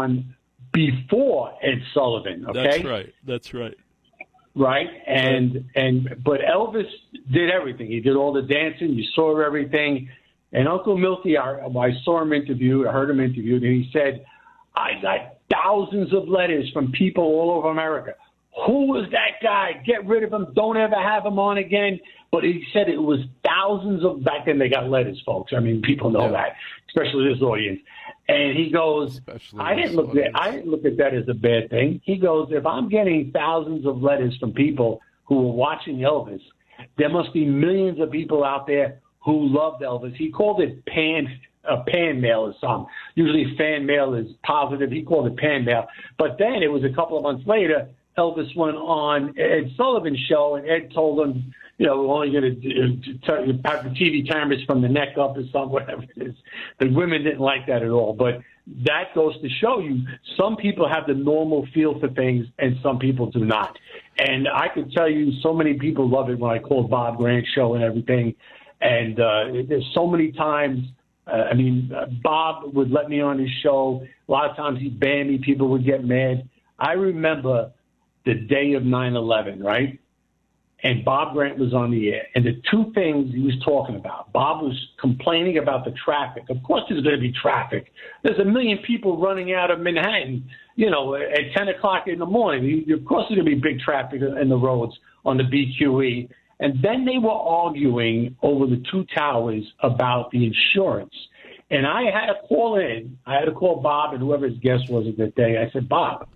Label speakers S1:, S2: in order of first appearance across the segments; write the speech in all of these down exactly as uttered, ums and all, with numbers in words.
S1: on before Ed Sullivan. Okay,
S2: that's right. That's right.
S1: Right, and right. and but Elvis did everything. He did all the dancing. You saw everything. And Uncle Milty, I, I saw him interviewed. I heard him interviewed, and he said, "I got thousands of letters from people all over America. Who was that guy? Get rid of him. Don't ever have him on again." But he said it was thousands of, back then they got letters, folks. I mean, people know yeah. that, especially this audience. And he goes, especially I didn't look at I didn't look at that as a bad thing. He goes, if I'm getting thousands of letters from people who are watching Elvis, there must be millions of people out there who loved Elvis. He called it pan uh, pan mail or something. Usually fan mail is positive. He called it pan mail. But then it was a couple of months later, Elvis went on Ed Sullivan's show, and Ed told him, you know, we're only going to have the T V cameras from the neck up or something, whatever it is. The women didn't like that at all. But that goes to show you some people have the normal feel for things and some people do not. And I could tell you so many people love it when I called Bob Grant's show and everything. And uh, there's so many times, uh, I mean, uh, Bob would let me on his show. A lot of times he'd ban me. People would get mad. I remember the day of nine eleven, right? And Bob Grant was on the air. And the two things he was talking about, Bob was complaining about the traffic. Of course there's going to be traffic. There's a million people running out of Manhattan, you know, at ten o'clock in the morning. Of course there's going to be big traffic in the roads on the B Q E. And then they were arguing over the two towers about the insurance. And I had to call in. I had to call Bob and whoever his guest was at that day. I said, Bob,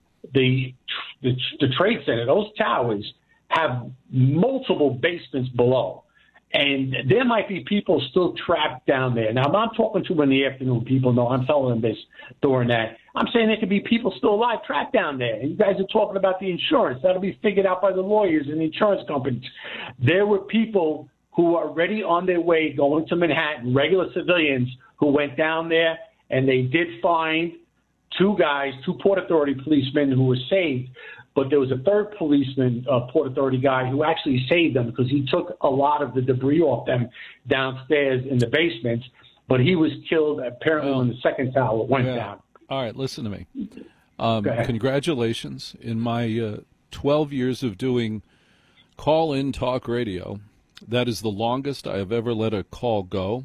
S1: the the, the Trade Center, those towers, have multiple basements below. And there might be people still trapped down there. Now, I'm talking to them in the afternoon. People know I'm telling them this during that. I'm saying there could be people still alive trapped down there. You guys are talking about the insurance. That'll be figured out by the lawyers and the insurance companies. There were people who are already on their way going to Manhattan, regular civilians who went down there, and they did find two guys, two Port Authority policemen who were saved. But there was a third policeman, uh, Port Authority guy, who actually saved them because he took a lot of the debris off them downstairs in the basement. But he was killed apparently well, when the second tower went
S2: yeah.
S1: down.
S2: All right, listen to me. Um, congratulations. In my uh, twelve years of doing call-in talk radio, that is the longest I have ever let a call go.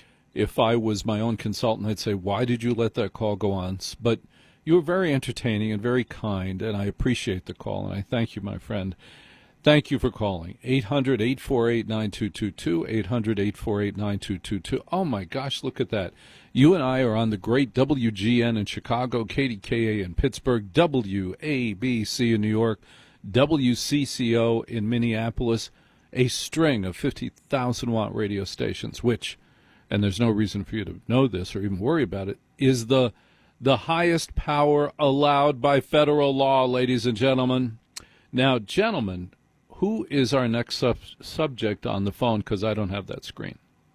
S2: If I was my own consultant, I'd say, why did you let that call go on? But you were very entertaining and very kind, and I appreciate the call, and I thank you, my friend. Thank you for calling. eight hundred, eight four eight, nine two two two, eight hundred, eight four eight, nine two two two. Oh, my gosh, look at that. You and I are on the great W G N in Chicago, K D K A in Pittsburgh, W A B C in New York, W C C O in Minneapolis, a string of fifty thousand watt radio stations, which, and there's no reason for you to know this or even worry about it, is the the highest power allowed by federal law, ladies and gentlemen. Now, gentlemen, who is our next sub- subject on the phone? Because I don't have that screen.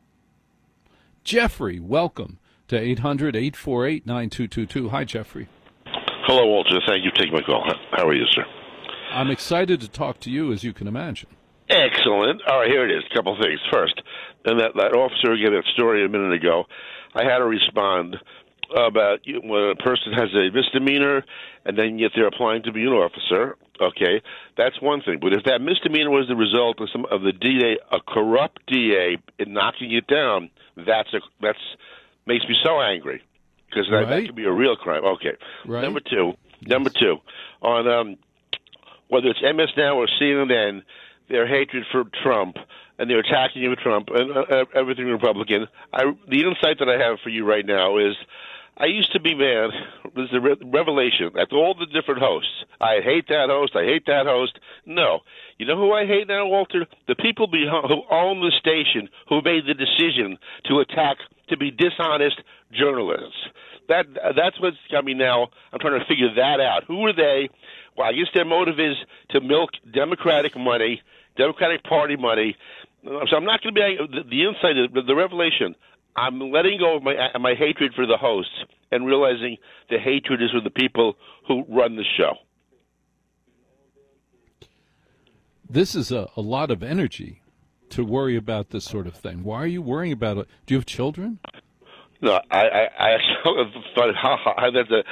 S2: Jeffrey, welcome to eight hundred, eight four eight, nine two two two. Hi, Jeffrey.
S3: Hello, Walter. Thank you for taking my call. How are you, sir?
S2: I'm excited to talk to you, as you can imagine.
S3: Excellent. All right, here it is. A couple of things. First, and that, that officer gave that story a minute ago, I had to respond about you, when a person has a misdemeanor and then yet they're applying to be an officer. Okay, that's one thing. But if that misdemeanor was the result of some of the D A, a corrupt D A, in knocking it down, that's a that's makes me so angry because that, right. that could be a real crime. Okay.
S2: Right.
S3: Number two. Number two. On um, whether it's M S Now or C N N, their hatred for Trump and they're attacking you with Trump and uh, everything Republican. I, the insight that I have for you right now is, I used to be mad. There's a re- revelation at all the different hosts. I hate that host. I hate that host. No. You know who I hate now, Walter? The people behind, who own the station who made the decision to attack, to be dishonest journalists. That That's what's got me now. I'm trying to figure that out. Who are they? Well, I guess their motive is to milk Democratic money, Democratic Party money. So I'm not going to be the, the insight, the, the revelation. I'm letting go of my my hatred for the hosts and realizing the hatred is for the people who run the show.
S2: This is a, a lot of energy to worry about this sort of thing. Why are you worrying about it? Do you have children?
S3: No, I, I, I actually thought, ha, ha, that's a,